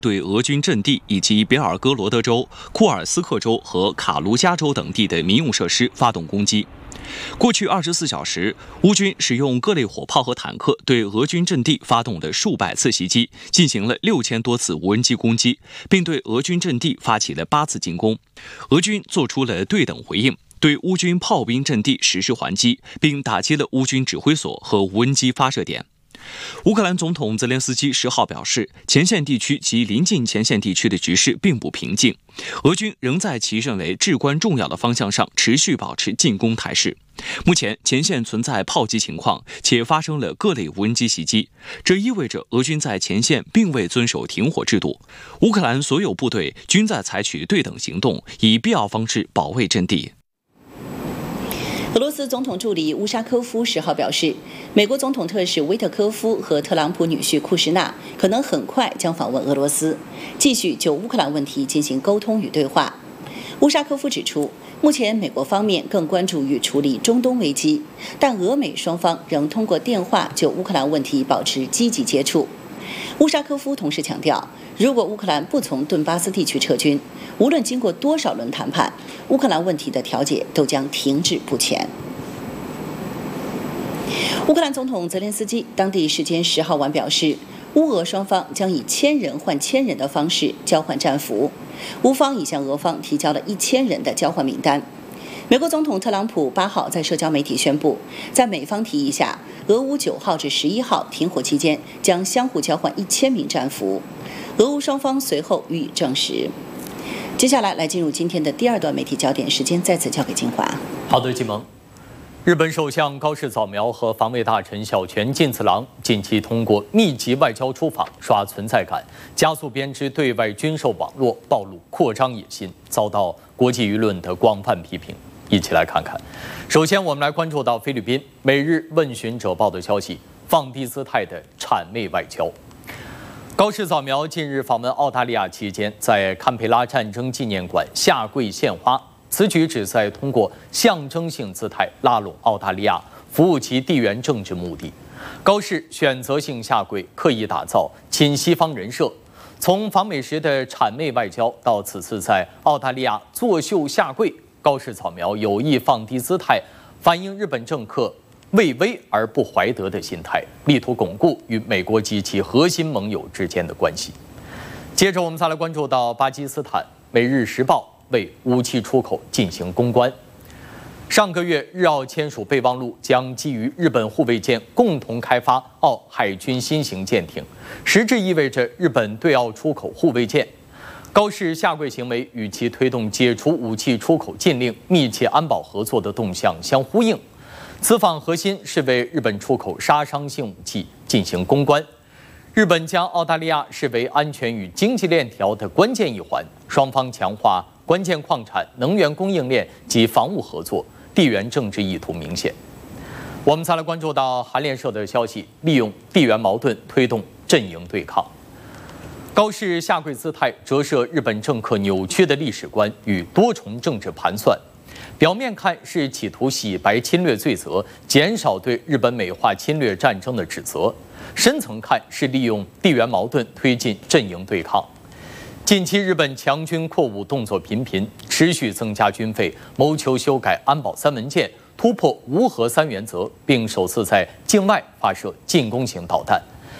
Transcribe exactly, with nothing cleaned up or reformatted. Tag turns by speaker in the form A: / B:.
A: 对俄军阵地以及别尔哥罗德州、库尔斯克州和卡卢加州等地的民用设施发动攻击。过去二十四小时，乌军使用各类火炮和坦克对俄军阵地发动了数百次袭击，进行了六千多次无人机攻击，并对俄军阵地发起了八次进攻。俄军做出了对等回应，对乌军炮兵阵地实施还击，并打击了乌军指挥所和无人机发射点。乌克兰总统泽连斯基十号表示，前线地区及临近前线地区的局势并不平静，俄军仍在其认为至关重要的方向上持续保持进攻态势。目前前线存在炮击情况，且发生了各类无人机袭击，这意味着俄军在前线并未遵守停火制度。乌克兰所有部队均在采取对等行动，以必要方式保卫阵地。
B: 俄罗斯总统助理乌沙科夫十号表示，美国总统特使维特科夫和特朗普女婿库什纳可能很快将访问俄罗斯，继续就乌克兰问题进行沟通与对话。乌沙科夫指出，目前美国方面更关注于处理中东危机，但俄美双方仍通过电话就乌克兰问题保持积极接触。乌沙科夫同时强调，如果乌克兰不从顿巴斯地区撤军，无论经过多少轮谈判，乌克兰问题的调解都将停滞不前。乌克兰总统泽连斯基当地时间十号晚表示，乌俄双方将以千人换千人的方式交换战俘，乌方已向俄方提交了一千人的交换名单。美国总统特朗普八号在社交媒体宣布，在美方提议下，俄乌九号至十一号停火期间将相互交换一千名战俘，俄乌双方随后予以证实。接下来来进入今天的第二段媒体焦点，时间再次交给金华。
C: 好的，金萌。日本首相高市早苗和防卫大臣小泉进次郎近期通过密集外交出访刷存在感，加速编织对外军售网络，暴露扩张野心，遭到国际舆论的广泛批评。一起来看看。首先，我们来关注到菲律宾《每日问询者报》的消息，放低姿态的谄媚外交。高市早苗近日访问澳大利亚期间，在堪培拉战争纪念馆下跪献花。此举旨在通过象征性姿态拉拢澳大利亚，服务其地缘政治目的。高市选择性下跪，刻意打造亲西方人设。从访美时的谄媚外交，到此次在澳大利亚作秀下跪，高市早苗有意放低姿态，反映日本政客畏威而不怀德的心态，力图巩固与美国及其核心盟友之间的关系。接着，我们再来关注到巴基斯坦《每日时报》为武器出口进行公关。上个月，日澳签署备忘录，将基于日本护卫舰共同开发澳海军新型舰艇，实质意味着日本对澳出口护卫舰。高市下跪行为与其推动解除武器出口禁令、密切安保合作的动向相呼应。此访核心是为日本出口杀伤性武器进行公关。日本将澳大利亚视为安全与经济链条的关键一环，双方强化关键矿产、能源供应链及防务合作，地缘政治意图明显。我们再来关注到韩联社的消息，利用地缘矛盾推动阵营对抗。高市下跪姿态折射日本政客扭曲的历史观与多重政治盘算。表面看是企图洗白侵略罪责，减少对日本美化侵略战争的指责；深层看是利用地缘矛盾推进阵营对抗。近期日本强军扩武动作频频，持续增加军费，谋求修改安保三文件，突破无核三原则，并首次在境外发射进攻型导弹。